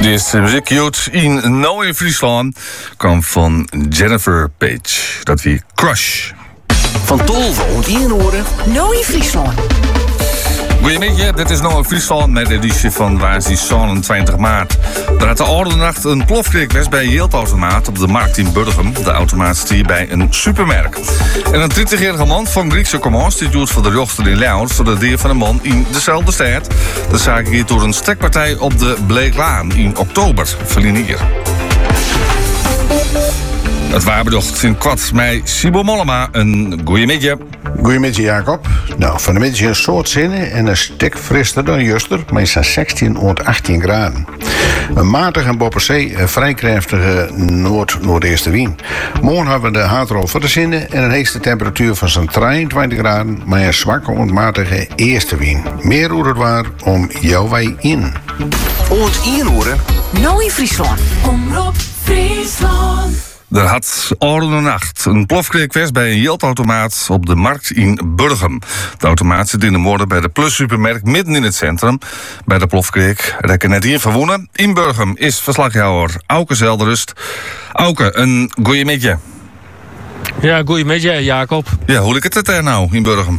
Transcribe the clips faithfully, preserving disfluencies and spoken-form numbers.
Deze muziekjoet in Nou in Friesland kwam van Jennifer Page. Dat wie Crush. Van Tolve en Ienoren. Nou in Friesland. Goedemiddag, dit is Nou in Friesland met de editie van Waarsdie zevenentwintig maart. Er had de oude nacht een plofkrik was bij een Jildautomaat op de markt in Burgum. De automaat stier bij een supermerk. En een twintigjarige man van Griekse komans die doet voor de jochter in Leeuwen voor de dier van een man in dezelfde stad. De zaak hier door een stekpartij op de Bleeklaan in oktober. Verlien hier. Het waarbedocht in kwart mei Sibo Mollema. Een goeiemiddag. Goeiemiddag Jacob. Nou, van de middag een soort zinnen en een stuk frisser dan juster, meestal zestien tot achttien graden. Een matige en bopperzee, een vrij krachtige noord-noordeeste wind. Morgen hebben we de hardrol voor de zinnen en een heegste temperatuur van zo'n drieëntwintig graden, maar een zwakke ontmatige eerste wind. Meer hoe het waar om jouw wij in. Oort Ienoren. Nou in Friesland. Omroep Friesland. Er had oude nacht een plofkrik was bij een Jildautomaat op de markt in Burgum. De automaat zit in de morgen bij de Plus supermerk midden in het centrum. Bij de plofkrik rekken net hier verwoenen. In Burgum is verslagjouwer Auke Zelderust. Auke, een goeiemiddag. Ja, goeiemiddag Jacob. Ja, hoe ligt het er nou in Burgum?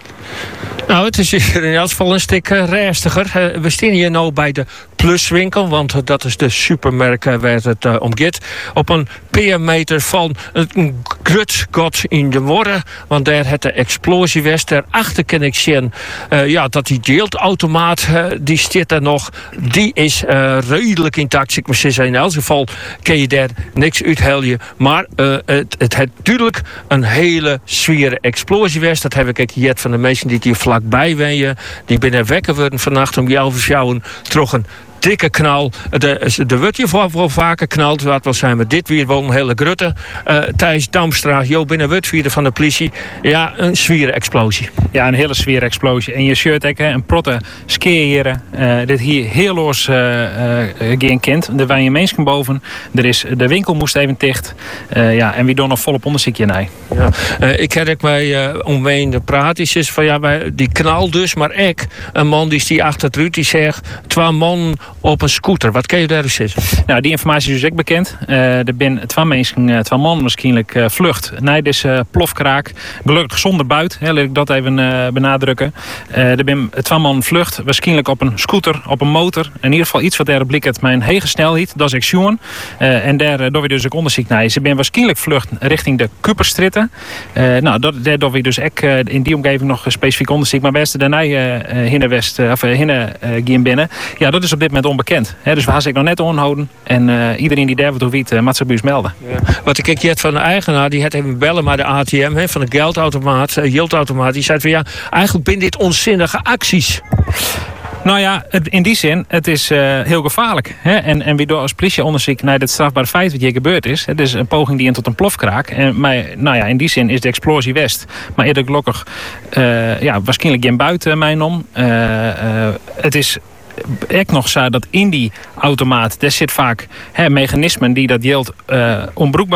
Nou, het is in elk geval een stuk uh, rustiger. Uh, we staan hier nu bij de Pluswinkel, want uh, dat is de supermerk uh, waar het uh, om gaat. Op een peermeter van een grutskot in de morgen, want daar het de explosie was. Daarachter kan ik zien uh, ja, dat die deeltautomaat, uh, die staat er nog, die is uh, redelijk intact. Ik moet zeggen, in elk geval kun je daar niks uithalen. Maar uh, het, het heeft natuurlijk een hele zware explosie was. Dat heb ik hier van de mensen die hier vlakbij wonen. Die binnen wekken worden vannacht om jou versjouwen terug een dikke knal. De, de wordt je voor, voor vaker knalt. Wat wel zijn we dit weer wel een hele grutte. Uh, Thijs Damstra, Jo binnen Wutvierde van de politie. Ja, een zware explosie. Ja, een hele zware explosie. En je shirt ook, een protte skeerheren. Uh, dit hier heel los uh, uh, geen kind. Er waren je mensen boven. Er is, de winkel moest even dicht. Uh, ja, en wie doen nog volop onderzoekje nee. Ja. Uh, ik heb mij uh, omheen de praatjes van ja, wij, die knal dus, maar ik, een man die die achter het ruut, die zegt, twee man op een scooter. Wat kan je daar dus zeggen? Nou, die informatie is dus ook bekend. Uh, er zijn twee mensen, uh, twee mannen waarschijnlijk uh, vlucht. Nee, dit is uh, plofkraak. Gelukkig zonder buit, hè, laat ik dat even uh, benadrukken. Uh, er zijn twee mannen vlucht, waarschijnlijk op een scooter, op een motor. In ieder geval iets wat daar blikt mijn hege snelheid. Dat is ik zien. Uh, en daar uh, doen we dus ook onderzoek naar. Ze zijn waarschijnlijk vlucht richting de Kuperstritten. Uh, nou, dat, daar doen we dus ook uh, in die omgeving nog specifiek onderzoek. Maar best daarna uh, hinne west, uh, of uh, hinne uh, gaan binnen. Ja, dat is op dit moment onbekend. He, dus we gaan zich nog net onhouden. En uh, iedereen die daar wat over weet, uh, moet zich bij ons melden. Ja. Wat ik kijk van de eigenaar, die had even bellen maar de A T M, he, van de geldautomaat, uh, Jildautomaat. Die zei van ja, eigenlijk zijn dit onzinnige acties. Nou ja, in die zin, het is uh, heel gevaarlijk. Hè? En, en wie door als politie onderzoek naar het strafbare feit wat hier gebeurd is. Het is een poging die in tot een plofkraak. En maar, nou ja, in die zin is de explosie west. Maar eerder gelukkig, uh, ja, waarschijnlijk geen buiten mijn om. Uh, uh, het is ik nog zo dat in die automaat, daar zit vaak hè, mechanismen die dat geld uh, onbroekbaar